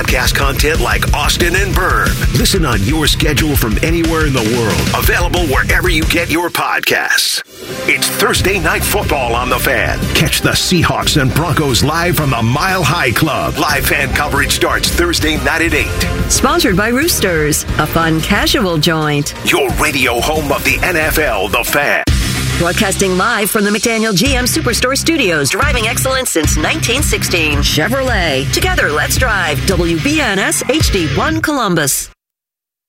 podcast content like Austin and Berm. Listen on your schedule from anywhere in the world. Available wherever you get your podcasts. It's Thursday Night Football on The Fan. Catch the Seahawks and Broncos live from the Mile High Club. Live fan coverage starts Thursday night at 8. Sponsored by Roosters, a fun casual joint. Your radio home of the NFL, The Fan. Broadcasting live from the McDaniel GM Superstore Studios, driving excellence since 1916. Chevrolet. Together, let's drive. WBNS HD1 Columbus.